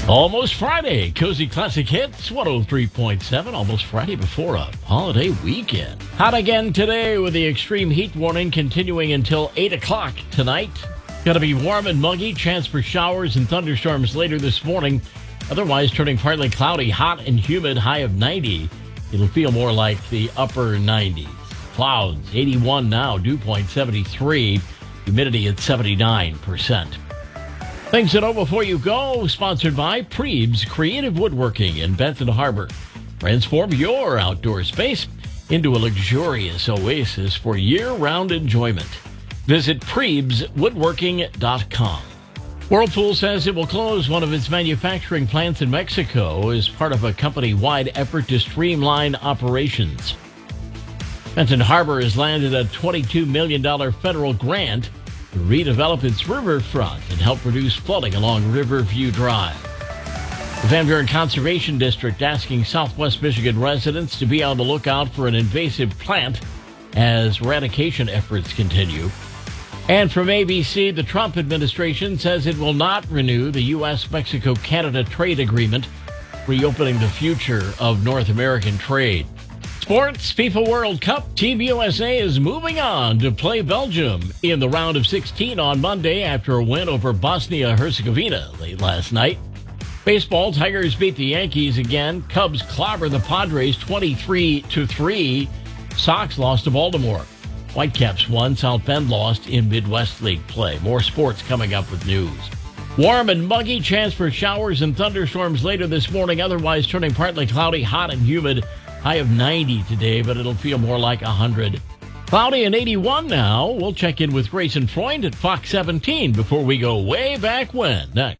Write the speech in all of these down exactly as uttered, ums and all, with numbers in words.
Almost Friday, Cozy Classic Hits, one oh three point seven, almost Friday before a holiday weekend. Hot again today with the extreme heat warning continuing until eight o'clock tonight. Going to be warm and muggy, chance for showers and thunderstorms later this morning. Otherwise, turning partly cloudy, hot and humid, high of ninety. It'll feel more like the upper nineties. Clouds, eighty-one now, dew point seventy-three, humidity at seventy-nine percent. Things to know before you go, sponsored by Prebes Creative Woodworking in Benton Harbor. Transform your outdoor space into a luxurious oasis for year-round enjoyment. Visit Prebes Woodworking dot com. Whirlpool says it will close one of its manufacturing plants in Mexico as part of a company-wide effort to streamline operations. Benton Harbor has landed a twenty-two million dollars federal grant to redevelop its riverfront and help reduce flooding along Riverview Drive. The Van Buren Conservation District asking Southwest Michigan residents to be on the lookout for an invasive plant as eradication efforts continue. And from A B C, the Trump administration says it will not renew the U S Mexico Canada trade agreement, reopening the future of North American trade. Sports, FIFA World Cup, Team U S A is moving on to play Belgium in the round of sixteen on Monday after a win over Bosnia-Herzegovina late last night. Baseball, Tigers beat the Yankees again. Cubs clobber the Padres twenty-three to three. Sox lost to Baltimore. Whitecaps won, South Bend lost in Midwest League play. More sports coming up with news. Warm and muggy, chance for showers and thunderstorms later this morning. Otherwise, turning partly cloudy, hot and humid. High of ninety today, but it'll feel more like one hundred. Cloudy and eighty-one now. We'll check in with Grayson Freund at Fox seventeen before we go way back when. Next.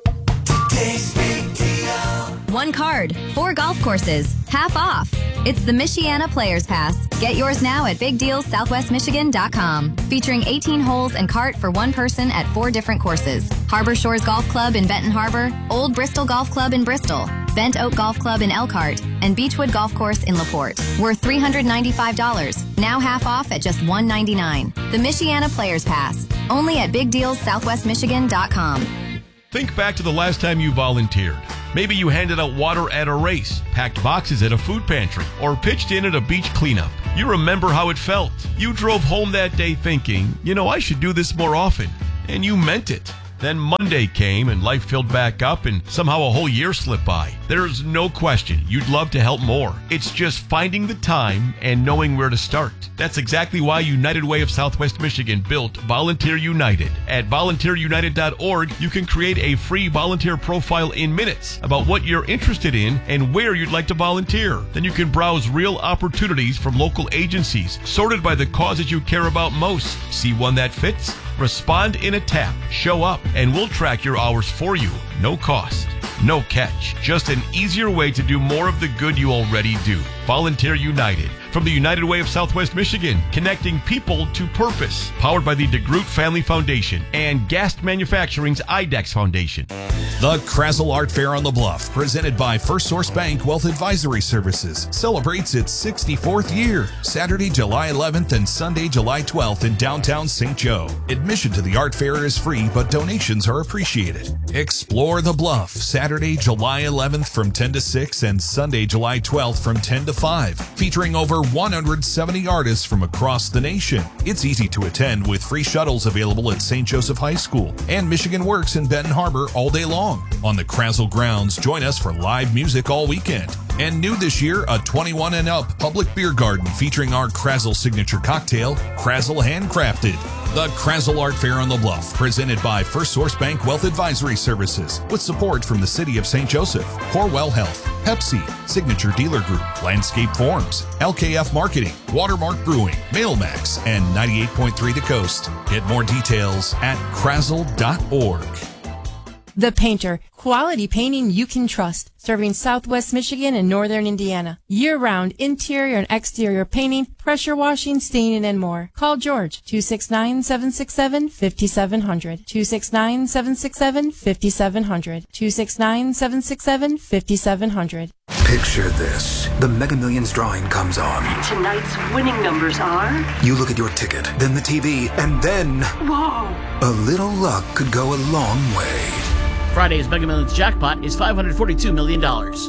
One card, four golf courses, half off. It's the Michiana Players Pass. Get yours now at big deals southwest michigan dot com. Featuring eighteen holes and cart for one person at four different courses. Harbor Shores Golf Club in Benton Harbor, Old Bristol Golf Club in Bristol, Bent Oak Golf Club in Elkhart, and Beechwood Golf Course in LaPorte. Worth three hundred ninety-five dollars. Now half off at just one hundred ninety-nine dollars. The Michiana Players Pass. Only at big deals southwest michigan dot com. Think back to the last time you volunteered. Maybe you handed out water at a race, packed boxes at a food pantry, or pitched in at a beach cleanup. You remember how it felt. You drove home that day thinking, you know, I should do this more often. And you meant it. Then Monday came and life filled back up and somehow a whole year slipped by. There's no question you'd love to help more. It's just finding the time and knowing where to start. That's exactly why United Way of Southwest Michigan built Volunteer United. At volunteer united dot org, you can create a free volunteer profile in minutes about what you're interested in and where you'd like to volunteer. Then you can browse real opportunities from local agencies, sorted by the causes you care about most. See one that fits? Respond in a tap, show up, and we'll track your hours for you. No cost, no catch. Just an easier way to do more of the good you already do. Volunteer United. From the United Way of Southwest Michigan, connecting people to purpose. Powered by the DeGroot Family Foundation and Gast Manufacturing's IDEX Foundation. The Krazel Art Fair on the Bluff, presented by First Source Bank Wealth Advisory Services, celebrates its sixty-fourth year, Saturday, July eleventh and Sunday, July twelfth in downtown Saint Joe. Admission to the art fair is free, but donations are appreciated. Explore the Bluff, Saturday, July eleventh from ten to six and Sunday, July twelfth from ten to five, featuring over one hundred seventy artists from across the nation. It's easy to attend with free shuttles available at Saint Joseph High School and Michigan Works in Benton Harbor all day long. On the Krazel grounds, join us for live music all weekend. And new this year, a twenty-one and up public beer garden featuring our Krazel signature cocktail, Krazel Handcrafted. The Krazel Art Fair on the Bluff, presented by First Source Bank Wealth Advisory Services, with support from the City of Saint Joseph, Corewell Health, Pepsi, Signature Dealer Group, Landscape Forms, L K F Marketing, Watermark Brewing, Mailmax, and ninety-eight point three The Coast. Get more details at krazel dot org. The Painter, quality painting you can trust, serving Southwest Michigan and Northern Indiana. Year-round interior and exterior painting, pressure washing, staining, and more. Call George, two six nine, seven six seven, five seven zero zero, two six nine, seven six seven, five seven zero zero, two six nine, seven six seven, five seven zero zero. Picture this. The Mega Millions drawing comes on. Tonight's winning numbers are... You look at your ticket, then the T V, and then... Whoa! A little luck could go a long way. Friday's Mega Millions jackpot is five hundred forty-two million dollars.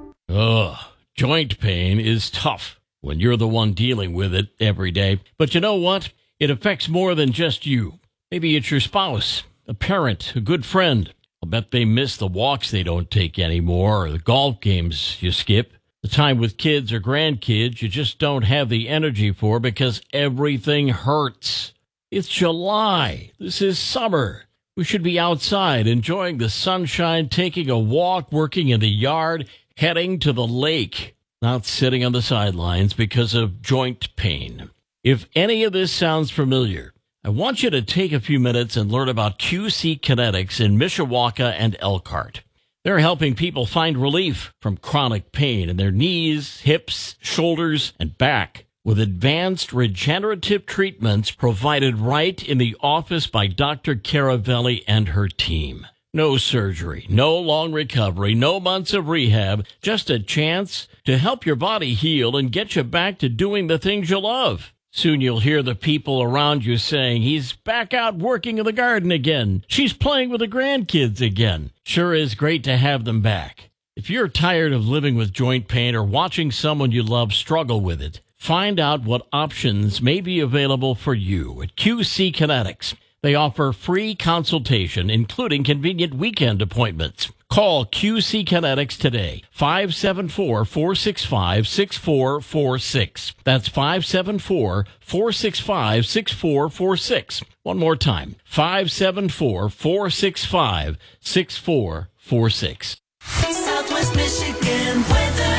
Ugh, joint pain is tough when you're the one dealing with it every day. But you know what? It affects more than just you. Maybe it's your spouse, a parent, a good friend. I'll bet they miss the walks they don't take anymore, or the golf games you skip, the time with kids or grandkids you just don't have the energy for because everything hurts. It's July. This is summer. We should be outside enjoying the sunshine, taking a walk, working in the yard, heading to the lake, not sitting on the sidelines because of joint pain. If any of this sounds familiar, I want you to take a few minutes and learn about Q C Kinetics in Mishawaka and Elkhart. They're helping people find relief from chronic pain in their knees, hips, shoulders, and back with advanced regenerative treatments provided right in the office by Doctor Caravelli and her team. No surgery, no long recovery, no months of rehab, just a chance to help your body heal and get you back to doing the things you love. Soon you'll hear the people around you saying, he's back out working in the garden again. She's playing with the grandkids again. Sure is great to have them back. If you're tired of living with joint pain or watching someone you love struggle with it, find out what options may be available for you at Q C Kinetics. They offer free consultation, including convenient weekend appointments. Call Q C Kinetics today, five seven four, four six five, six four four six. That's five seven four, four six five, six four four six. One more time, five seven four, four six five, six four four six. Southwest Michigan weather.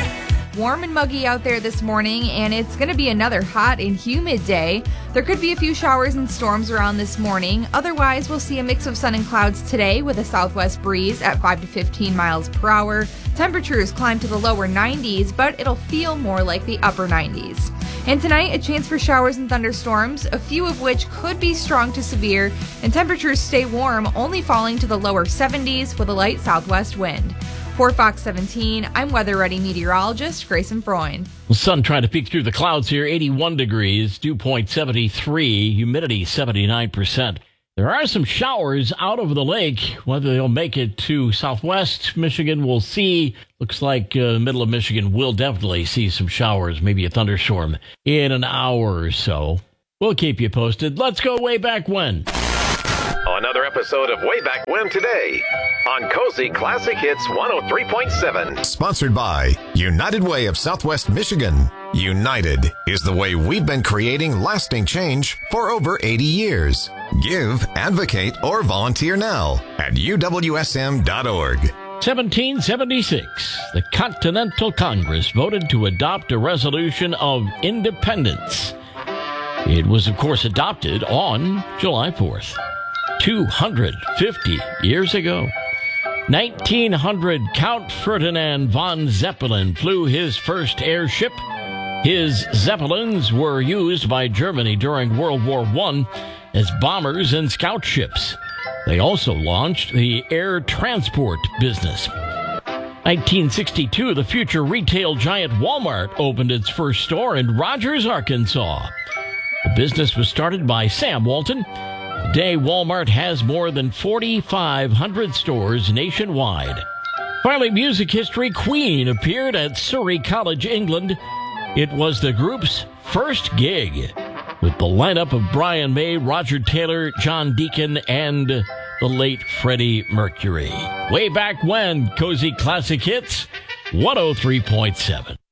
Warm and muggy out there this morning, and it's going to be another hot and humid day. There could be a few showers and storms around this morning. Otherwise, we'll see a mix of sun and clouds today with a southwest breeze at five to fifteen miles per hour. Temperatures climb to the lower nineties, but it'll feel more like the upper nineties. And tonight, a chance for showers and thunderstorms, a few of which could be strong to severe, and temperatures stay warm, only falling to the lower seventies with a light southwest wind. For Fox seventeen, I'm Weather Ready meteorologist Grayson Freund. The sun trying to peek through the clouds here, eighty-one degrees, dew point seventy-three, humidity seventy-nine percent. There are some showers out over the lake. Whether they'll make it to southwest Michigan, we'll see. Looks like uh, the middle of Michigan will definitely see some showers, maybe a thunderstorm in an hour or so. We'll keep you posted. Let's go way back when. Another episode of Way Back When today on Cozy Classic Hits one oh three point seven. Sponsored by United Way of Southwest Michigan. United is the way we've been creating lasting change for over eighty years. Give, advocate, or volunteer now at U W S M dot org. seventeen seventy-six, the Continental Congress voted to adopt a resolution of independence. It was, of course, adopted on July fourth. two hundred fifty years ago. nineteen hundred, Count Ferdinand von Zeppelin flew his first airship. His Zeppelins were used by Germany during World War One as bombers and scout ships. They also launched the air transport business. nineteen sixty-two, the future retail giant Walmart opened its first store in Rogers, Arkansas. The business was started by Sam Walton. Today, Walmart has more than forty-five hundred stores nationwide. Finally, music history, Queen appeared at Surrey College, England. It was the group's first gig, with the lineup of Brian May, Roger Taylor, John Deacon, and the late Freddie Mercury. Way back when, Cozy Classic Hits, one oh three point seven.